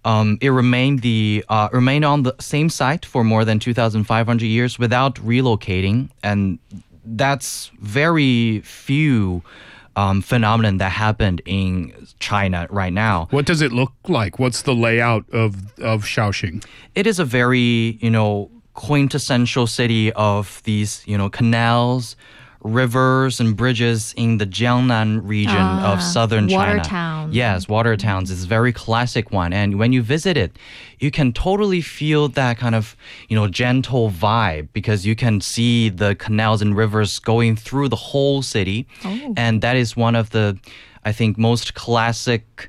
remained on the same site for more than 2,500 years without relocating, and that's very few phenomenon that happened in China right now. What does it look like? What's the layout of Shaoxing? It is a very, quintessential city of these, canals, rivers and bridges in the Jiangnan region of southern China. Water town. Yes, water towns. It's a very classic one. And when you visit it, you can totally feel that kind of, gentle vibe because you can see the canals and rivers going through the whole city. Oh. And that is one of the, I think, most classic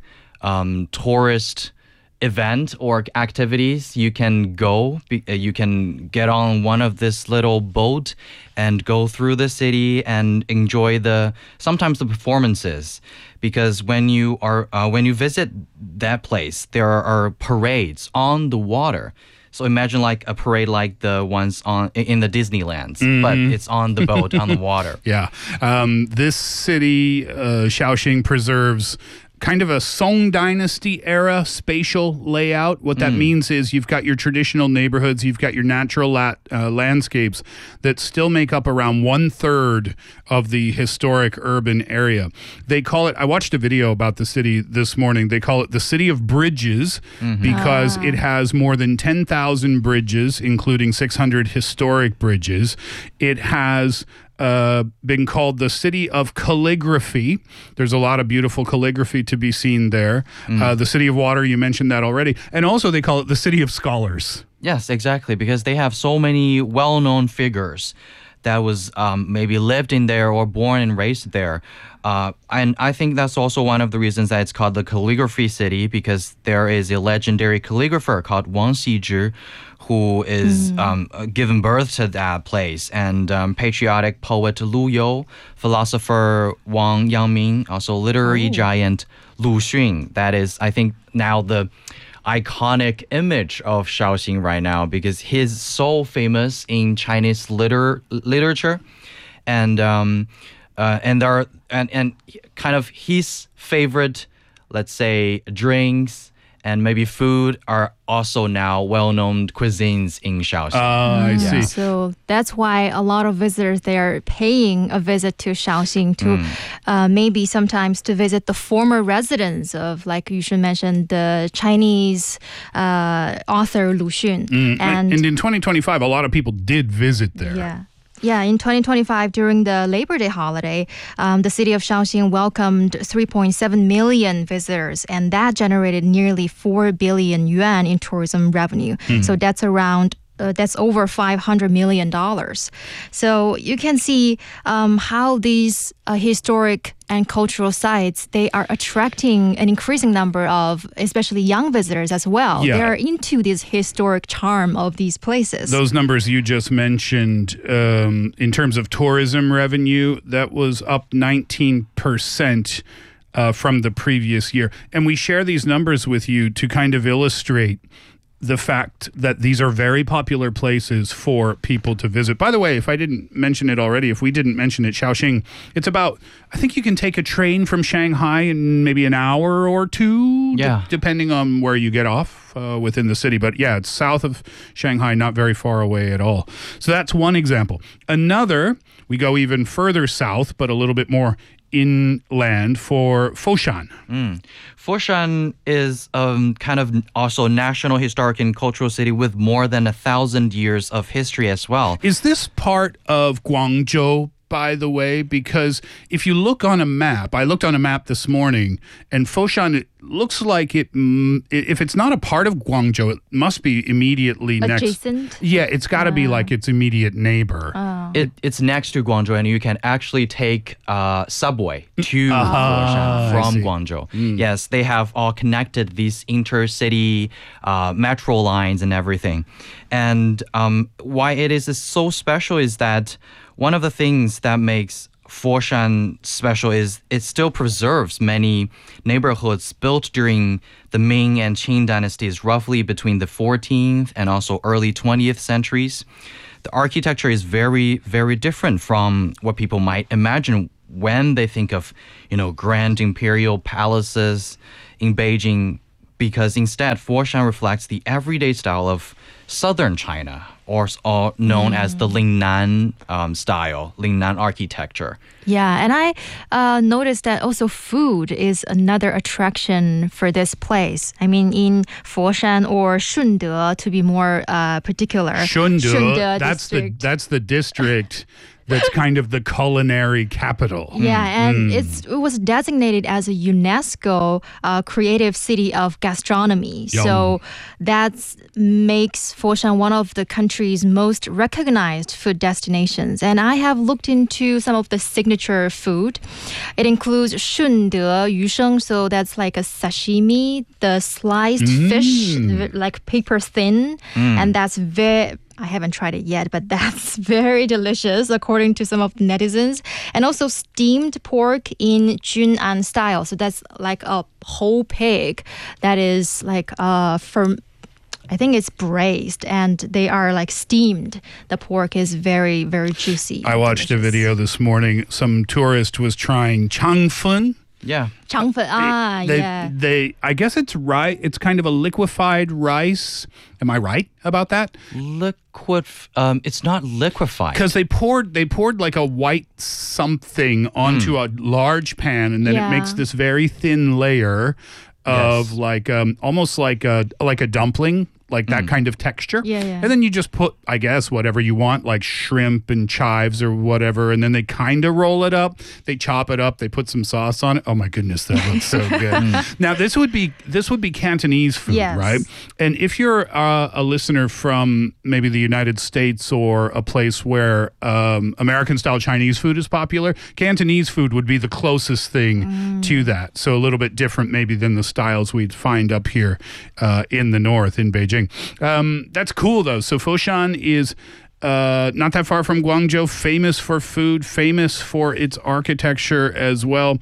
tourist event or activities. You can you can get on one of this little boat and go through the city and enjoy sometimes the performances, because when you visit that place, there are parades on the water. So imagine like a parade like the ones in the Disneylands, but it's on the boat, on the water. Yeah. This city, Shaoxing, preserves kind of a Song Dynasty era spatial layout. What that means is you've got your traditional neighborhoods, you've got your natural landscapes that still make up around 1/3 of the historic urban area. They call it, I watched a video about the city this morning, they call it the City of Bridges because it has more than 10,000 bridges, including 600 historic bridges. It has been called the City of Calligraphy. There's a lot of beautiful calligraphy to be seen there. The City of Water, you mentioned that already. And also they call it the City of Scholars. Yes, exactly, because they have so many well-known figures that was maybe lived in there or born and raised there. And I think that's also one of the reasons that it's called the Calligraphy City, because there is a legendary calligrapher called Wang Xizhi, who is given birth to that place, and patriotic poet Lu You, philosopher Wang Yangming, also literary giant Lu Xun. That is, I think, now the iconic image of Shaoxing right now, because he's so famous in Chinese literature, and kind of his favorite, let's say, drinks and maybe food are also now well-known cuisines in Shaoxing. I see. So that's why a lot of visitors, they are paying a visit to Shaoxing to maybe sometimes to visit the former residence of, like you should mention, the Chinese author Lu Xun. And in 2025, a lot of people did visit there. Yeah, in 2025, during the Labor Day holiday, the city of Shaoxing welcomed 3.7 million visitors, and that generated nearly 4 billion yuan in tourism revenue. So that's over $500 million. So you can see how these historic and cultural sites, they are attracting an increasing number of especially young visitors as well. Yeah. They are into this historic charm of these places. Those numbers you just mentioned, in terms of tourism revenue, that was up 19% from the previous year. And we share these numbers with you to kind of illustrate the fact that these are very popular places for people to visit. By the way, if I didn't mention it already, if we didn't mention it, Shaoxing, it's about, I think you can take a train from Shanghai in maybe an hour or two, depending on where you get off within the city. But yeah, it's south of Shanghai, not very far away at all. So that's one example. Another, we go even further south, but a little bit more inland for Foshan. Foshan is kind of also national historic and cultural city with more than 1,000 years of history as well. Is this part of Guangzhou, by the way? Because if you look on a map, I looked on a map this morning, and Foshan, it looks like if it's not a part of Guangzhou, it must be immediately adjacent? next. Yeah, it's got to be like its immediate neighbor. It's next to Guangzhou, and you can actually take subway to Foshan from Guangzhou. Yes, they have all connected these intercity metro lines and everything. And why it is so special is that one of the things that makes Foshan special is it still preserves many neighborhoods built during the Ming and Qing dynasties, roughly between the 14th and also early 20th centuries. The architecture is very, very different from what people might imagine when they think of, grand imperial palaces in Beijing. because instead Foshan reflects the everyday style of southern China, or known as the Lingnan style, Lingnan architecture. Yeah, and I noticed that also food is another attraction for this place. I mean, in Foshan or Shunde, to be more particular. Shunde, that's district. that's the district that's kind of the culinary capital. Yeah, and it was designated as a UNESCO creative city of gastronomy. Yum. So that makes Foshan one of the country's most recognized food destinations. And I have looked into some of the signature food. It includes shunde, yusheng, so that's like a sashimi, the sliced fish, like paper thin, and that's very... I haven't tried it yet, but that's very delicious, according to some of the netizens. And also steamed pork in Junan style. So that's like a whole pig that is like I think it's braised, and they are like steamed. The pork is very, very juicy. I watched a video this morning. Some tourist was trying changfen. Yeah. Changfen, yeah. I guess it's right. It's kind of a liquefied rice. Am I right about that? It's not liquefied. Because they poured like a white something onto a large pan, and then it makes this very thin layer of like almost like a dumpling. Like that kind of texture. Yeah. And then you just put, I guess, whatever you want, like shrimp and chives or whatever. And then they kind of roll it up. They chop it up. They put some sauce on it. Oh my goodness, that looks so good. Now, this would be Cantonese food, right? And if you're a listener from maybe the United States or a place where American-style Chinese food is popular, Cantonese food would be the closest thing to that. So a little bit different maybe than the styles we'd find up here in the north, in Beijing. That's cool, though. So Foshan is not that far from Guangzhou, famous for food, famous for its architecture as well,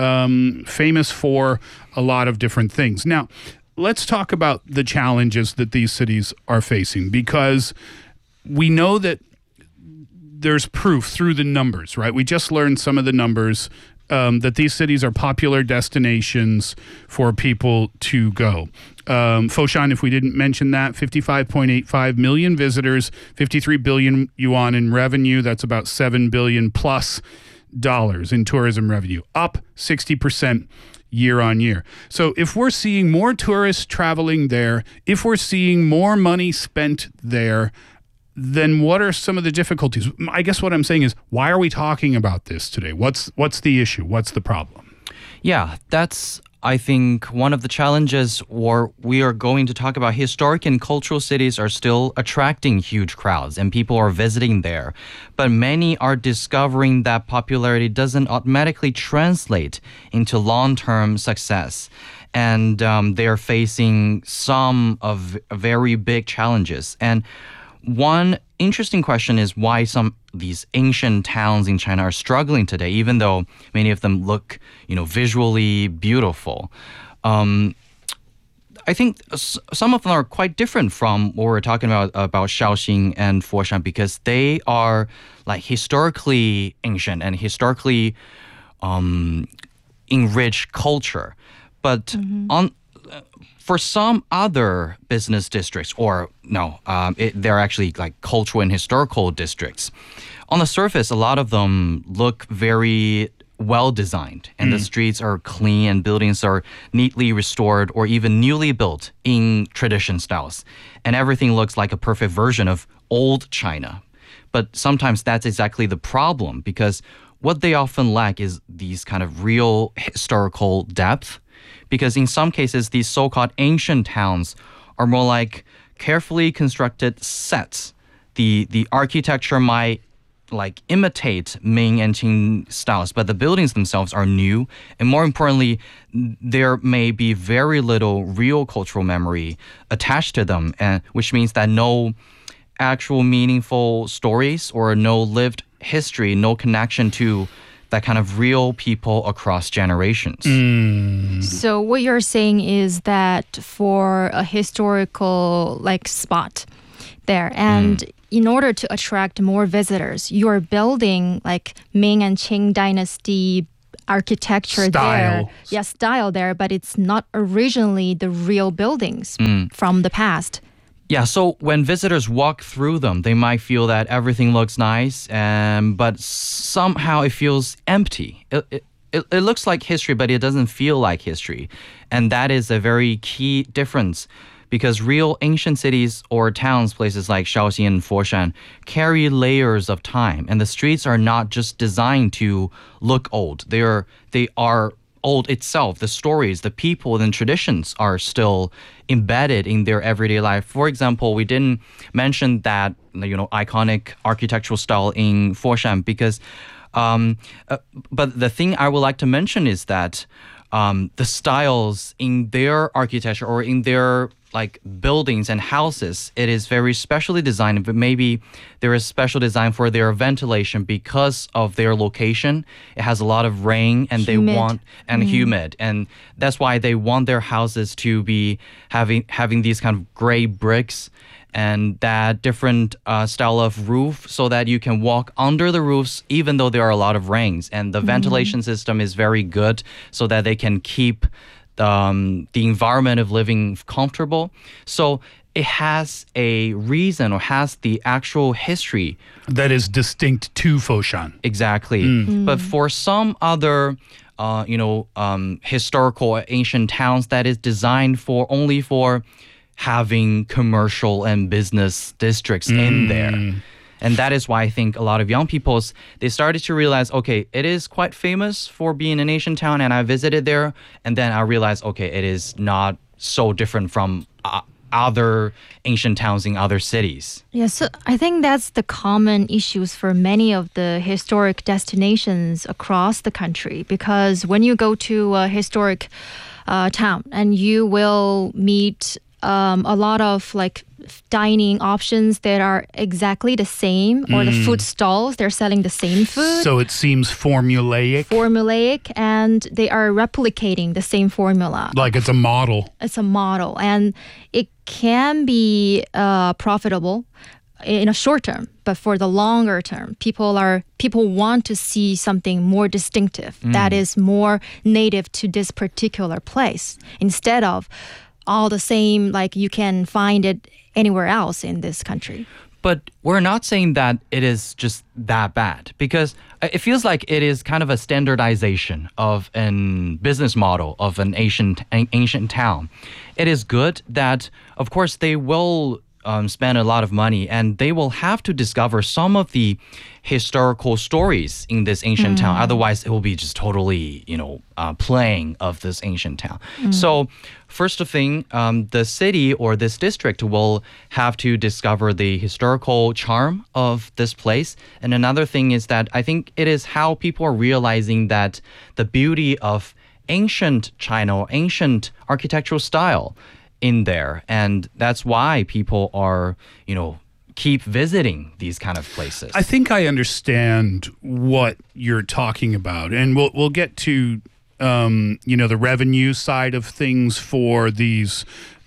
famous for a lot of different things. Now, let's talk about the challenges that these cities are facing, because we know that there's proof through the numbers, right? We just learned some of the numbers that these cities are popular destinations for people to go. Foshan, if we didn't mention that, 55.85 million visitors, 53 billion yuan in revenue. That's about $7 billion plus in tourism revenue, up 60% year on year. So if we're seeing more tourists traveling there, if we're seeing more money spent there, then what are some of the difficulties? I guess what I'm saying is, why are we talking about this today? What's the issue? What's the problem? Yeah, that's, I think, one of the challenges. Or we are going to talk about historic and cultural cities are still attracting huge crowds and people are visiting there. But many are discovering that popularity doesn't automatically translate into long-term success. And they are facing some of very big challenges. And one interesting question is why some of these ancient towns in China are struggling today, even though many of them look, visually beautiful. I think some of them are quite different from what we're talking about Shaoxing and Foshan, because they are like historically ancient and historically enriched culture. But for some other business districts, they're actually like cultural and historical districts. On the surface, a lot of them look very well designed, and the streets are clean and buildings are neatly restored or even newly built in tradition styles. And everything looks like a perfect version of old China. But sometimes that's exactly the problem, because what they often lack is these kind of real historical depth. Because in some cases, these so-called ancient towns are more like carefully constructed sets. The architecture might like imitate Ming and Qing styles, but the buildings themselves are new. And more importantly, there may be very little real cultural memory attached to them, and which means that no actual meaningful stories or no lived history, no connection to that kind of real people across generations. So what you're saying is that for a historical spot there, and in order to attract more visitors, you're building like Ming and Qing dynasty architecture Style. there. Yeah, style there, but it's not originally the real buildings from the past. Yeah, so when visitors walk through them, they might feel that everything looks nice, but somehow it feels empty. It looks like history, but it doesn't feel like history. And that is a very key difference because real ancient cities or towns, places like Shaoxing and Foshan, carry layers of time. And the streets are not just designed to look old. They are old itself. The stories, the people, and traditions are still embedded in their everyday life. For example, we didn't mention that iconic architectural style in Foshan because, but the thing I would like to mention is that the styles in their architecture or in their like buildings and houses, it is very specially designed, but maybe there is special design for their ventilation because of their location. It has a lot of rain and Humid. they want humid, and that's why they want their houses to be having these kind of gray bricks and that different style of roof so that you can walk under the roofs even though there are a lot of rains, and the ventilation system is very good so that they can keep the environment of living comfortable. So it has a reason or has the actual history. That is distinct to Foshan. Exactly. But for some other historical ancient towns that is designed only for having commercial and business districts in there. And that is why I think a lot of young people, they started to realize, okay, it is quite famous for being an Asian town, and I visited there, and then I realized, okay, it is not so different from other ancient towns in other cities. Yeah, so I think that's the common issues for many of the historic destinations across the country, because when you go to a historic town and you will meet a lot of like dining options that are exactly the same, or the food stalls, they're selling the same food. So it seems Formulaic, and they are replicating the same formula. like it's a model. It's a model, and it can be profitable in a short term, but for the longer term, people want to see something more distinctive that is more native to this particular place, instead of all the same, like you can find it anywhere else in this country. But we're not saying that it is just that bad, because it feels like it is kind of a standardization of an business model of an ancient town. It is good that, of course, they will spend a lot of money and they will have to discover some of the historical stories in this ancient town. Otherwise, it will be just totally, playing of this ancient town. So first thing, the city or this district will have to discover the historical charm of this place. And another thing is that I think it is how people are realizing that the beauty of ancient China or ancient architectural style in there, and that's why people are keep visiting these kind of places. I think I understand what you're talking about, and we'll get to the revenue side of things for these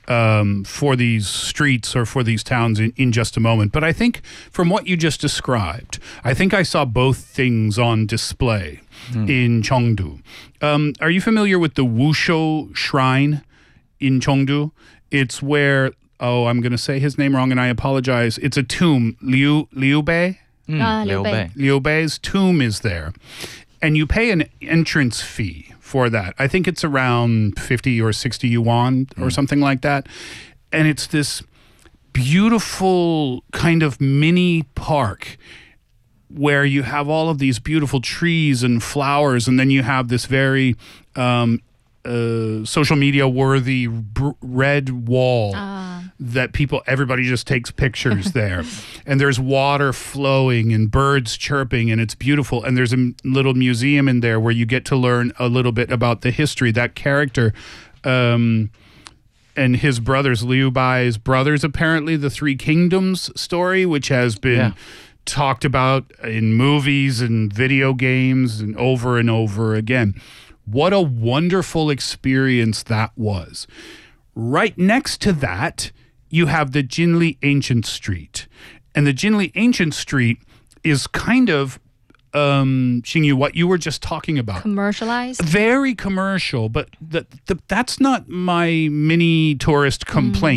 streets or for these towns in just a moment. But I think from what you just described, I think I saw both things on display in Chengdu. Are you familiar with the Wushou Shrine in Chengdu? It's where, I'm going to say his name wrong and I apologize. It's a tomb, Liu Bei. Liu Bei. Liu Bei's tomb is there. And you pay an entrance fee for that. I think it's around 50 or 60 yuan or something like that. And it's this beautiful kind of mini park where you have all of these beautiful trees and flowers, and then you have this very social media worthy red wall that everybody just takes pictures there. And there's water flowing and birds chirping, and it's beautiful. And there's a little museum in there where you get to learn a little bit about the history, that character and his brothers, Liu Bai's brothers, apparently, the Three Kingdoms story, which has been talked about in movies and video games and over again. What a wonderful experience that was. Right next to that, you have the Jinli Ancient Street. And the Jinli Ancient Street is kind of Xingyu, what you were just talking about. Commercialized. Very commercial, but that's not my mini tourist complaint.